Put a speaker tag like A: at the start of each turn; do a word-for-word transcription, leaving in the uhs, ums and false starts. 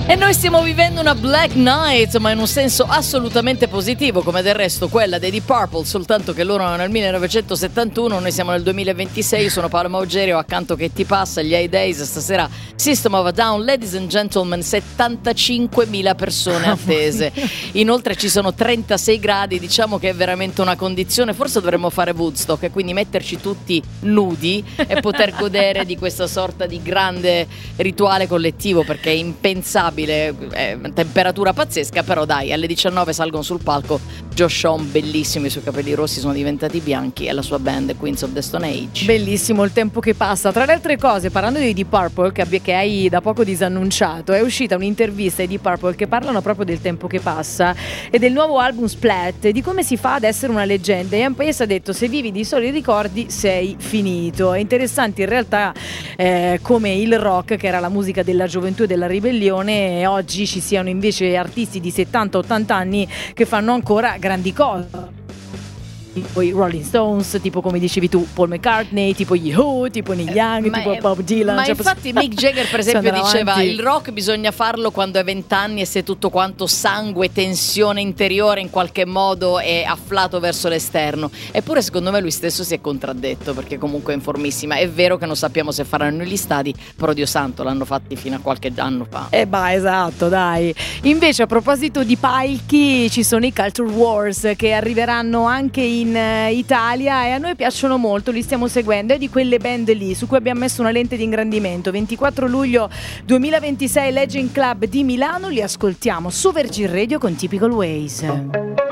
A: E noi stiamo vivendo una Black Night, ma in un senso assolutamente positivo, come del resto quella dei Deep Purple, soltanto che loro nel millenovecentosettantuno, noi siamo nel duemilaventisei. Sono Paolo Maugerio, accanto che ti passa, gli A-Days, stasera System of a Down, ladies and gentlemen, settantacinquemila persone attese. Inoltre ci sono trentasei gradi, diciamo che è veramente una condizione, forse dovremmo fare Woodstock e quindi metterci tutti nudi e poter godere di questa sorta di grande rituale collettivo, perché è impensabile. È temperatura pazzesca, però dai, alle diciannove salgono sul palco Josh Homme, bellissimo, i suoi capelli rossi sono diventati bianchi, e la sua band Queens of the Stone Age.
B: Bellissimo il tempo che passa. Tra le altre cose, parlando di Deep Purple, che, che hai da poco disannunciato, è uscita un'intervista ai Deep Purple che parlano proprio del tempo che passa e del nuovo album Splat, e di come si fa ad essere una leggenda. Ian Pace ha detto: se vivi di soli ricordi sei finito. È interessante in realtà eh, come il rock, che era la musica della gioventù e della ribellione, e oggi ci siano invece artisti di settanta ottanta anni che fanno ancora grandi cose, tipo i Rolling Stones, tipo come dicevi tu Paul McCartney, tipo gli Who, tipo Neil Young,
A: eh,
B: tipo
A: è,
B: Bob Dylan.
A: Ma
B: cioè,
A: infatti Mick Jagger per esempio diceva
B: avanti.
A: il rock bisogna farlo quando hai vent'anni e sei tutto quanto sangue, tensione interiore, in qualche modo è afflato verso l'esterno. Eppure secondo me lui stesso si è contraddetto, perché comunque è informissima. È vero che non sappiamo se faranno gli stadi, però Dio santo l'hanno fatti fino a qualche anno fa.
B: Eh bah, esatto, dai. Invece a proposito di palchi, ci sono i Culture Wars che arriveranno anche in Italia e a noi piacciono molto, li stiamo seguendo. È di quelle band lì su cui abbiamo messo una lente di ingrandimento. Ventiquattro luglio duemilaventisei, Legend Club di Milano, li ascoltiamo su Virgin Radio con Typical Ways.